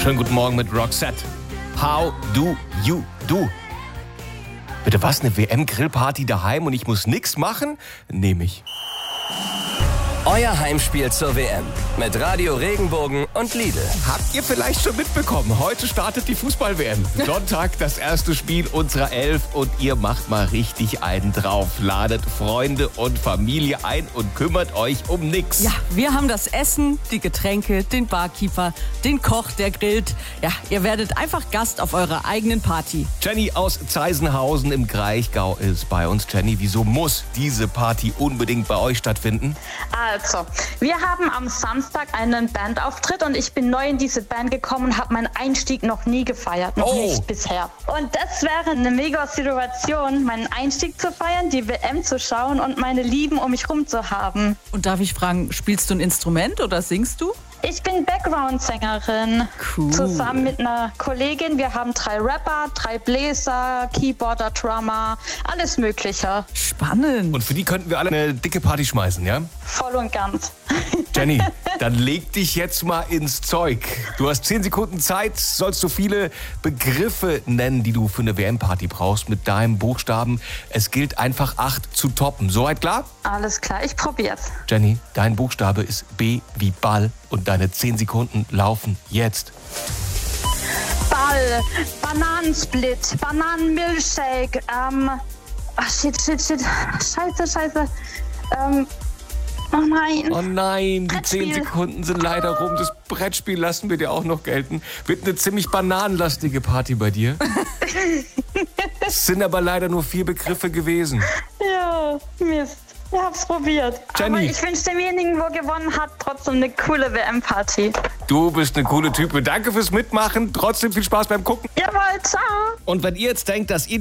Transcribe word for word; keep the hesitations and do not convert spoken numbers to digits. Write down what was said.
Schönen guten Morgen mit Roxette. How do you do? Bitte was, eine W M-Grillparty daheim und ich muss nix machen? Nehme ich. Euer Heimspiel zur W M mit Radio Regenbogen und Lidl. Habt ihr vielleicht schon mitbekommen? Heute startet die Fußball-W M. Sonntag das erste Spiel unserer Elf und ihr macht mal richtig einen drauf. Ladet Freunde und Familie ein und kümmert euch um nix. Ja, wir haben das Essen, die Getränke, den Barkeeper, den Koch, der grillt. Ja, ihr werdet einfach Gast auf eurer eigenen Party. Jenny aus Zeisenhausen im Kraichgau ist bei uns. Jenny, wieso muss diese Party unbedingt bei euch stattfinden? Also, wir haben am Samstag einen Bandauftritt und ich bin neu in diese Band gekommen und habe meinen Einstieg noch nie gefeiert, noch Oh. nicht bisher. Und das wäre eine mega Situation, meinen Einstieg zu feiern, die W M zu schauen und meine Lieben um mich rum zu haben. Und darf ich fragen, spielst du ein Instrument oder singst du? Ich bin Background-Sängerin, Cool. zusammen mit einer Kollegin. Wir haben drei Rapper, drei Bläser, Keyboarder, Drummer, alles Mögliche. Spannend. Und für die könnten wir alle eine dicke Party schmeißen, ja? Voll und ganz. Jenny, dann leg dich jetzt mal ins Zeug. Du hast zehn Sekunden Zeit, sollst du viele Begriffe nennen, die du für eine W M-Party brauchst mit deinem Buchstaben. Es gilt einfach acht zu toppen. Soweit klar? Alles klar, ich probier's. Jenny, dein Buchstabe ist B wie Ball und deine zehn Sekunden laufen jetzt. Ball, Bananensplit, Bananenmilchshake, ähm, ach shit, shit, shit, scheiße, scheiße, ähm, oh nein. Oh nein, die Brettspiel. zehn Sekunden sind leider rum. Das Brettspiel lassen wir dir auch noch gelten. Wird eine ziemlich bananenlastige Party bei dir. Es sind aber leider nur vier Begriffe gewesen. Ja, Mist. Ich hab's probiert. Jenny. Aber ich wünsche demjenigen, wo gewonnen hat, trotzdem eine coole W M-Party. Du bist eine coole Type. Danke fürs Mitmachen. Trotzdem viel Spaß beim Gucken. Jawohl, ciao. Und wenn ihr jetzt denkt, dass ihr